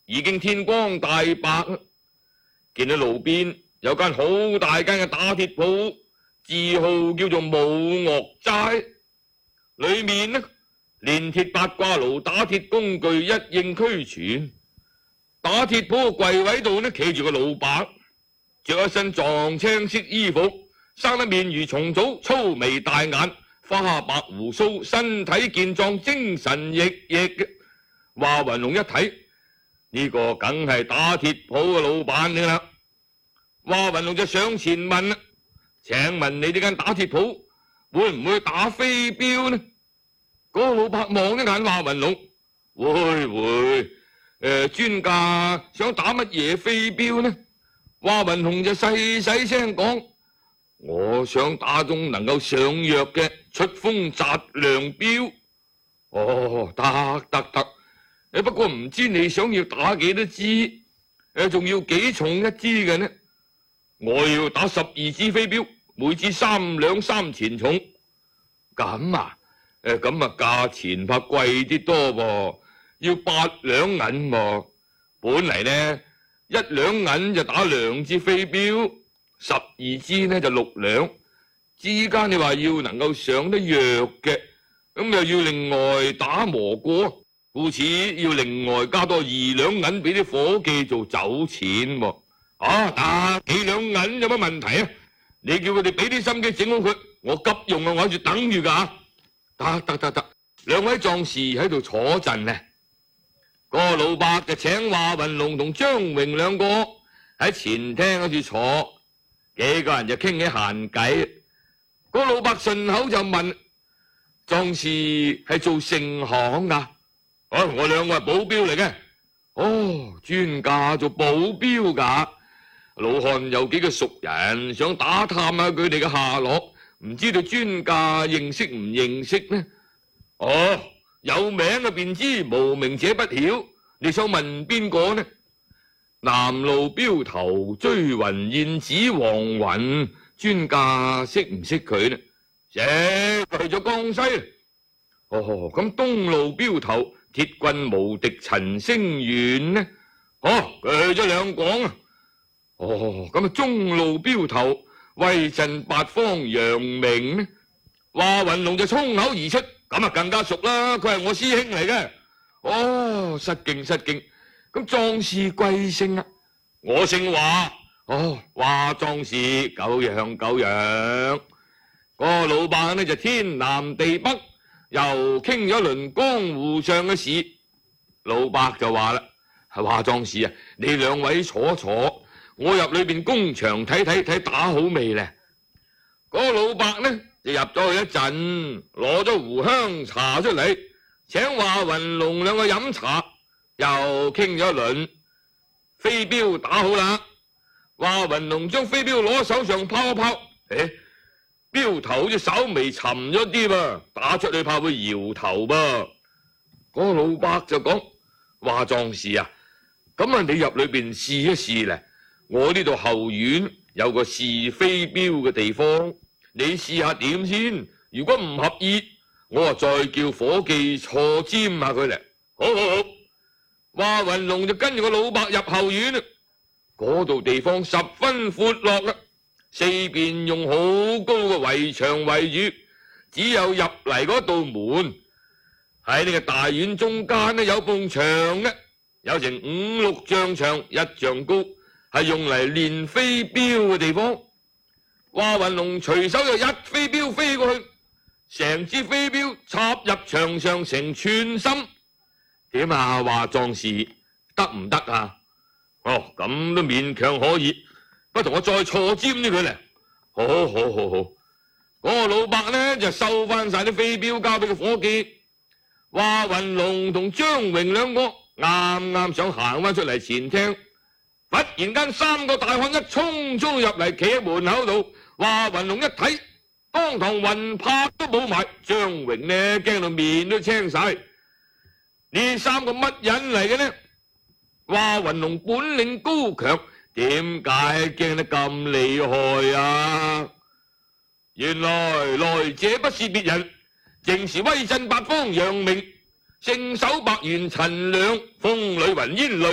已經天光大白，見到路邊有間好大間嘅打鐵鋪，字號叫做武岳齋，裏面呢煉鐵八卦爐、打鐵工具一應俱全。打鐵鋪嘅櫃位度呢，企住個老伯，着一身藏青色衣服，生得面如重棗，粗眉大眼，花白鬍鬚，身體健壯，精神奕奕嘅。華雲龍一睇呢個梗係打鐵鋪嘅老闆嚟啦。華雲龍就上前問啦：請問你呢間打鐵鋪會唔會打飛鏢呢？嗰個老伯望一眼華雲龍，會。專家想打乜嘢飛鏢呢？華雲龍就細細聲講：我想打中能夠上藥嘅出風擲亮鏢。哦，得。不過唔知你想要打幾多支？仲要幾重一支嘅呢？我要打12支飛鏢，每支3兩3錢重。咁啊，價錢怕貴啲多喎。要8兩銀喎，本嚟呢1兩銀就打2支飛鏢，12支呢就6兩。之間你話要能夠上得藥嘅，咁又要另外打磨過，故此要另外加多2兩銀俾啲伙計做走錢喎。打幾兩銀有乜問題啊？你叫佢哋俾啲心機整好佢，我急用啊，我喺住等住㗎。得，兩位壯士喺度坐陣呢。個老伯就請華雲龍同張榮兩個喺前廳嗰處坐，幾個人就傾起閒偈。個老伯順口就問：壯士係做盛行㗎？我兩個係保鏢嚟嘅。專家做保鏢㗎？老漢有幾個熟人想打探下佢哋嘅下落，唔知道專家認識唔認識呢？有名嘅便知，無名者不曉。你想問邊個呢？南路標頭追雲燕子黃雲，專家識唔識佢呢？去咗江西。咁東路標頭鐵棍無敵陳星元呢？佢去咗兩廣啊。咁中路標頭威震八方楊明呢？華雲龍就衝口而出，咁更加熟啦，佢係我師兄嚟嘅。失敬。咁壯士貴姓啊？我姓華。華壯士久仰。個老伯呢就天南地北，又傾咗一輪江湖上嘅事。老伯就話啦：華壯士啊，你兩位坐，我入裏邊工場睇打好未呢？個老伯呢就入咗去一陣，攞咗壺香茶出嚟，請華雲龍兩個飲茶，又傾咗一輪。飛鏢打好啦，華雲龍將飛鏢攞喺手上拋一拋，鏢頭好似稍微沉咗啲噃，打出去怕會搖頭噃。嗰個老伯就講：華壯士啊，咁你入裏邊試一試咧，我呢度後院有個試飛鏢嘅地方，你試下點先。如果唔合意，我再叫伙計錯尖下佢嚟。好。華雲龍就跟住個老伯入後院啦。嗰度地方十分闊落啦，四邊用好高嘅圍牆圍住，只有入嚟嗰道門。喺呢個大院中間呢，有埲牆嘅，有成5、6丈長，1丈高，係用嚟練飛鏢嘅地方。華雲龍隨手就一飛鏢飛過去，成支飛鏢插入牆上成寸深。點啊，華壯士得唔得啊？咁都勉強可以，不同我再錯尖呢佢嚟。好。嗰個老伯呢就收翻晒啲飛鏢交俾個伙計。華雲龍同張榮兩個啱想行翻出嚟前廳，忽然間3個大漢一衝入嚟，企喺門口度。華雲龍一睇，當堂魂魄都冇埋，張榮呢驚到面都青晒。呢3個乜人嚟嘅呢？華雲龍本領高強，點解驚得咁厲害啊？原來來者不是別人，正是威震八方楊明，聖手白猿陳亮，風裏雲煙裏